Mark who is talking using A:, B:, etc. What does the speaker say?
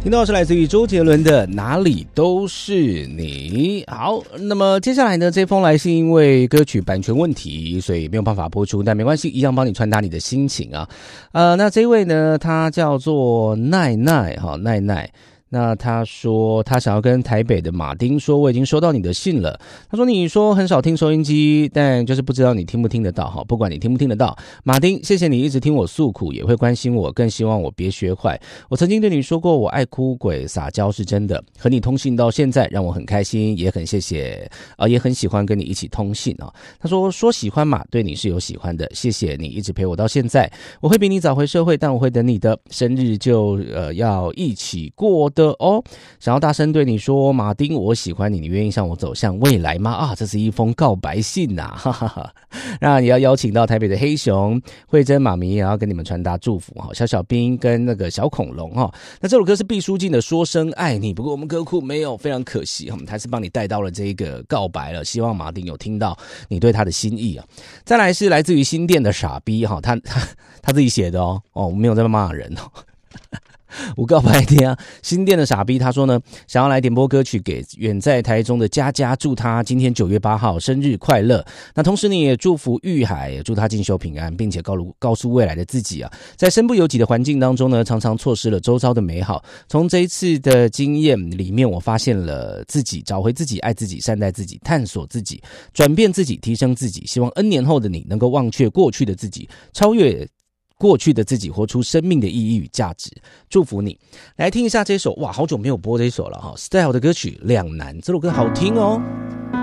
A: 听到是来自于周杰伦的哪里都是你。好，那么接下来呢，这封来信因为歌曲版权问题，所以没有办法播出，但没关系，一样帮你传达你的心情啊。那这一位呢，他叫做奈奈哈，奈奈。那他说他想要跟台北的马丁说，我已经收到你的信了。他说你说很少听收音机，但就是不知道你听不听得到哈。不管你听不听得到，马丁，谢谢你一直听我诉苦，也会关心我，更希望我别学坏。我曾经对你说过，我爱哭鬼，撒娇是真的。和你通信到现在，让我很开心，也很谢谢也很喜欢跟你一起通信啊。他说喜欢嘛，对你是有喜欢的，谢谢你一直陪我到现在。我会比你早回社会，但我会等你的生日就要一起过的哦。想要大声对你说，马丁，我喜欢你，你愿意向我走向未来吗？啊，这是一封告白信啊，哈哈哈。那也要邀请到台北的黑熊、慧珍妈咪，也要跟你们传达祝福哈。小小兵跟那个小恐龙哈。那这首歌是毕书尽的《说声爱你》，不过我们歌库没有，非常可惜，我们还是帮你带到了这个告白了。希望马丁有听到你对他的心意啊。再来是来自于新店的傻逼哈，他自己写的哦，我没有在骂人哦。我告白天啊，新店的傻逼他说呢，想要来点播歌曲给远在台中的佳佳，祝他今天9月8号生日快乐。那同时呢，也祝福玉海，也祝他进修平安，并且告诉未来的自己啊，在身不由己的环境当中呢，常常错失了周遭的美好。从这一次的经验里面，我发现了自己，找回自己，爱自己，善待自己，探索自己，转变自己，提升自己。希望 N 年后的你能够忘却过去的自己，超越过去的自己，活出生命的意义与价值。祝福你。来听一下这首，哇，好久没有播这首了哈 ，Style 的歌曲《两难》，这首歌好听哦。